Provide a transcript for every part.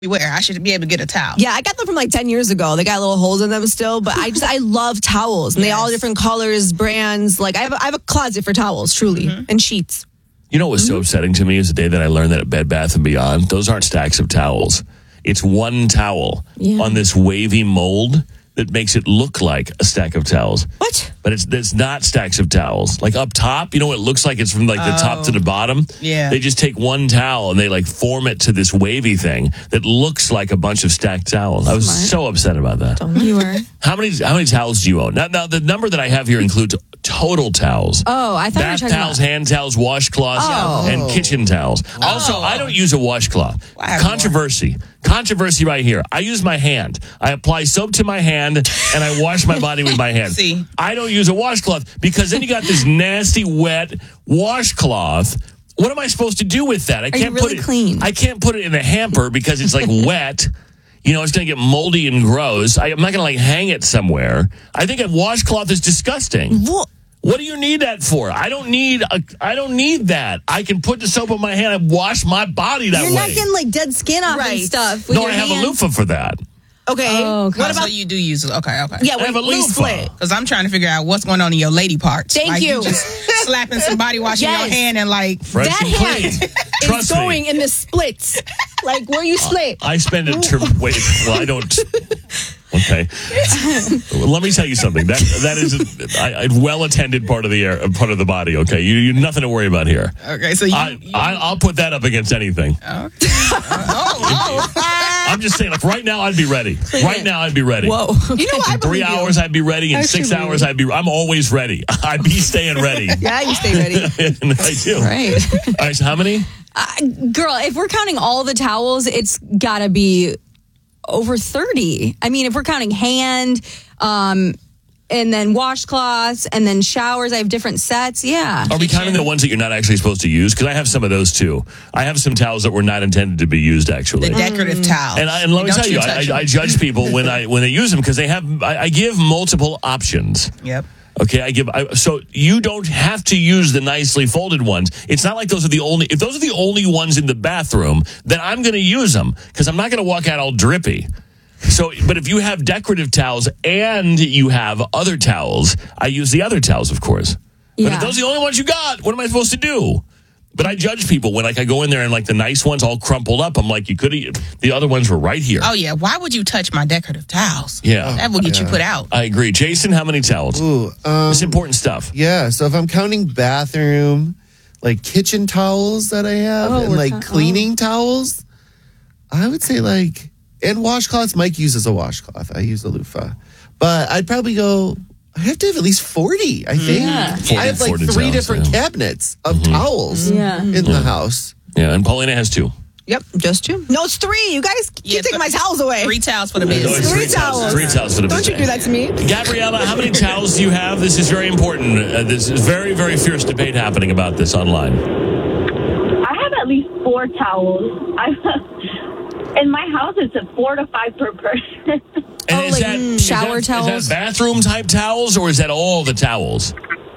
Where I should be able to get a towel. Yeah, I got them from like 10 years ago. They got little holes in them still, but I love towels. And they all different colors, brands. Like I have a closet for towels, truly, and sheets. You know what was so upsetting to me is the day that I learned that at Bed Bath & Beyond, those aren't stacks of towels. It's one towel on this wavy mold that makes it look like a stack of towels. What? But it's not stacks of towels. Like up top, you know, it looks like it's from like the top to the bottom. Yeah. They just take one towel and they like form it to this wavy thing that looks like a bunch of stacked towels. I was so upset about that. You were. How many towels do you own? Now the number that I have here includes total towels. Oh, I thought you were bath talking towels, about hand towels, washcloths, and kitchen towels. Also, I don't use a washcloth. Controversy right here. I use my hand. I apply soap to my hand and I wash my body with my hand. See? I don't use a washcloth because then you got this nasty wet washcloth. What am I supposed to do with that? I can't really put it clean? I can't put it in a hamper because it's like wet. You know, it's going to get moldy and gross. I'm not going to like hang it somewhere. I think a washcloth is disgusting. What do you need that for? I don't need that. I can put the soap on my hand and wash my body that way. You're not getting like dead skin off and stuff. With No, your I have hands. a loofah for that. Okay. What about so you do use it? Okay. Yeah, I have a we loofah. split. Because I'm trying to figure out what's going on in your lady parts. Thank like, you. Just slapping some body wash in your hand and like Fresh that and clean. hand Trust is going me. in the splits. Like where you split. I spend it I don't. Okay. Let me tell you something. That is a well-attended part of the body. Okay, you nothing to worry about here. Okay, so I'll put that up against anything. Okay. I'm just saying, like right now, I'd be ready. Right now, I'd be ready. Whoa. You know what? I In 3 hours, I'd be ready. In 6 hours, I'm always ready. I'd be staying ready. Yeah, you stay ready. And I do. Right. All right. So how many? Girl, if we're counting all the towels, it's got to be over 30. I mean, if we're counting hand, and then washcloths, and then showers, I have different sets. Yeah. Are we counting the ones that you're not actually supposed to use? Because I have some of those too. I have some towels that were not intended to be used actually. the decorative towels. And let me tell you, I judge people when they use them because I give multiple options. Yep. Okay, so you don't have to use the nicely folded ones. It's not like those are the only. If those are the only ones in the bathroom, then I'm going to use them because I'm not going to walk out all drippy. So, but if you have decorative towels and you have other towels, I use the other towels, of course. But if those are the only ones you got, what am I supposed to do? But I judge people when, like, I go in there and, like, the nice ones all crumpled up. I'm like, the other ones were right here. Oh, yeah. Why would you touch my decorative towels? Yeah. That will get you put out. I agree. Jason, how many towels? It's important stuff. Yeah, so if I'm counting bathroom, like kitchen towels that I have, and like cleaning towels, I would say and washcloths. Mike uses a washcloth. I use a loofah. But I'd probably go, I have to have at least 40, I think. Yeah. 40, I have like 40 three towels, different cabinets of towels in the house. Yeah, and Paulina has 2. Yep, just 2. No, it's 3. You guys keep taking my towels away. 3 towels for the business. Three towels. 3 towels for the Don't you do that to me. Gabriella, how many towels do you have? This is very important. This is very, very fierce debate happening about this online. I have at least 4 towels. In my house, it's 4 to 5 per person. And shower towels? Is that bathroom type towels or is that all the towels?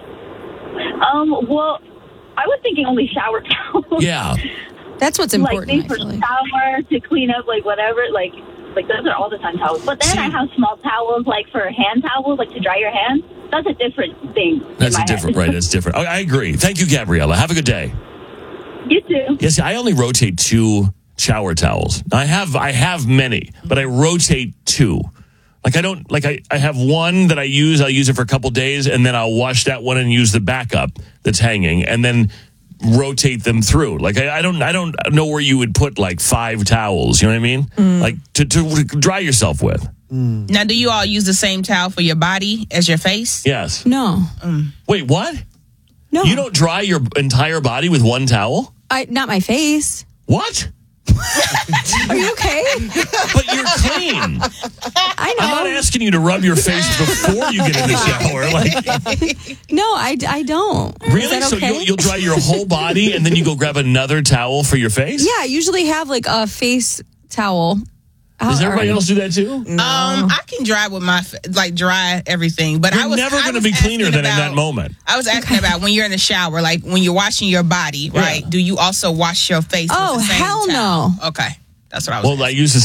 Well, I was thinking only shower towels. Yeah. That's what's important, like things actually. for shower, to clean up, like whatever, like those are all the time towels. But then I have small towels, like for hand towels, like to dry your hands. That's a different thing. That's different, right? That's different. I agree. Thank you, Gabriella. Have a good day. You too. Yes, I only rotate 2 shower towels. I have many, but I rotate 2. Like I have one that I'll use it for a couple days, and then I'll wash that one and use the backup that's hanging, and then rotate them through. Like I don't know where you would put like 5 towels. You know what I mean? Like to dry yourself with. Now, do you all use the same towel for your body as your face? Yes. No. Wait, what? No. You don't dry your entire body with one towel? Not my face. What? Are you okay? But you're clean. I know. I'm not asking you to rub your face before you get in the shower. Like, No, I don't. really? Is that So okay? you'll dry your whole body and then you go grab another towel for your face? Yeah, I usually have like a face towel. Does everybody else do that too? I can dry with dry everything, but You're never going to be cleaner than in that moment. I was asking about when you're in the shower, like when you're washing your body, right? Do you also wash your face? Oh, with the same hell towel? no. Okay. That's what I was Well, I use the